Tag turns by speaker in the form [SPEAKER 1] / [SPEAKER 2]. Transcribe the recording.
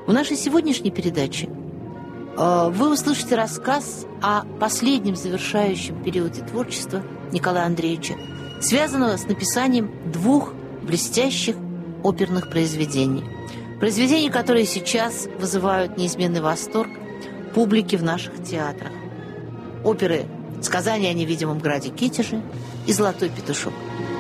[SPEAKER 1] В нашей сегодняшней передаче вы услышите рассказ о последнем завершающем периоде творчества Николая Андреевича, связанного с написанием 2 блестящих оперных произведений. Произведений, которые сейчас вызывают неизменный восторг публики в наших театрах. Оперы «Сказание о невидимом граде Китеже» и «Золотой петушок».